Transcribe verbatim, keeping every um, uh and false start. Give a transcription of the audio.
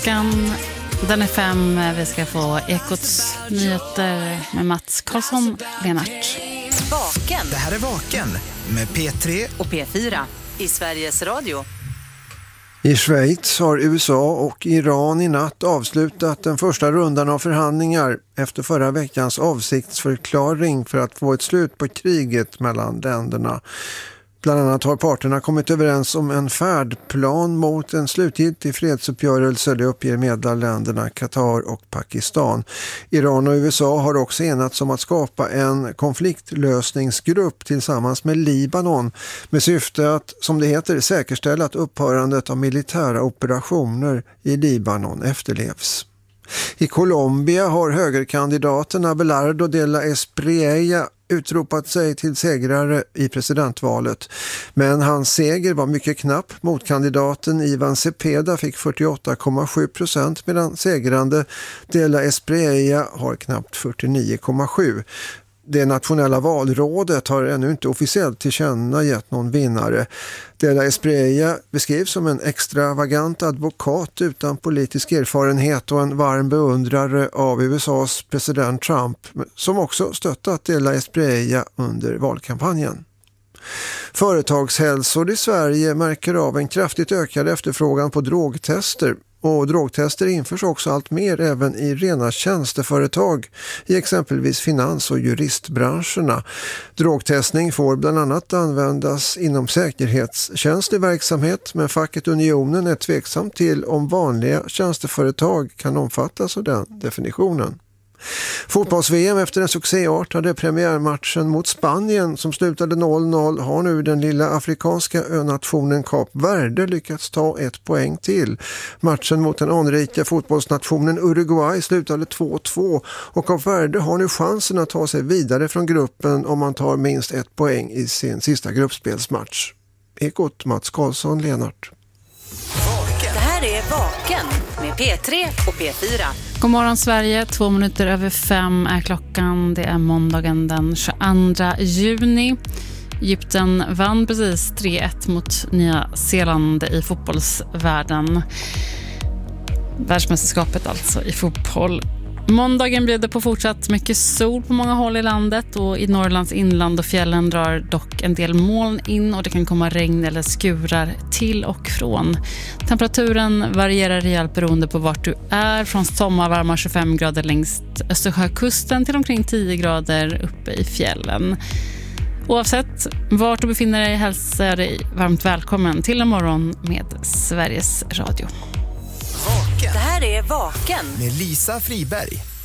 Klockan den är fem. Vi ska få Ekots nyheter med Mats Karlsson Lenart. Vaken. Det här är Vaken med P tre och P fyra i Sveriges Radio. I Schweiz har U S A och Iran i natt avslutat den första rundan av förhandlingar efter förra veckans avsiktsförklaring för att få ett slut på kriget mellan länderna. Bland annat har parterna kommit överens om en färdplan mot en slutgiltig fredsuppgörelse, det uppger medlemsländerna Qatar och Pakistan. Iran och U S A har också enats om att skapa en konfliktlösningsgrupp tillsammans med Libanon med syfte att, som det heter, säkerställa att upphörandet av militära operationer i Libanon efterlevs. I Colombia har högerkandidaten Abelardo de la Espriella utropat sig till segrare i presidentvalet. Men hans seger var mycket knapp. Motkandidaten Ivan Cepeda fick fyrtioåtta komma sju procent medan segrande de la Espriella har knappt fyrtionio komma sju. Det nationella valrådet har ännu inte officiellt tillkännagett någon vinnare. De la Espriella beskrivs som en extravagant advokat utan politisk erfarenhet och en varm beundrare av U S A:s president Trump, som också stöttat de la Espriella under valkampanjen. Företagshälsor i Sverige märker av en kraftigt ökad efterfrågan på drogtester. Och drogtester införs också allt mer även i rena tjänsteföretag i exempelvis finans- och juristbranscherna. Drogtestning får bland annat användas inom säkerhetskänslig verksamhet, men facket Unionen är tveksam till om vanliga tjänsteföretag kan omfattas av den definitionen. Fotbolls-V M efter den succéartade premiärmatchen mot Spanien som slutade noll noll har nu den lilla afrikanska önationen Kap Verde lyckats ta ett poäng till. Matchen mot den anrika fotbollsnationen Uruguay slutade två två och Kap Verde har nu chansen att ta sig vidare från gruppen om man tar minst ett poäng i sin sista gruppspelsmatch. Ekot, Mats Karlsson Lenart. Det här är Vaken med P tre och P fyra. God morgon Sverige, två minuter över fem är klockan. Det är måndagen den tjugoandra juni. Egypten vann precis tre ett mot Nya Zeeland i fotbollsvärlden. Världsmästerskapet alltså i fotboll. Måndagen bjuder på fortsatt mycket sol på många håll i landet och i Norrlands inland och fjällen drar dock en del moln in och det kan komma regn eller skurar till och från. Temperaturen varierar rejält beroende på vart du är, från sommarvarma tjugofem grader längs Östersjökusten till omkring tio grader uppe i fjällen. Oavsett vart du befinner dig hälsar dig varmt välkommen till en morgon med Sveriges Radio. Det här är Vaken med Lisa Friberg.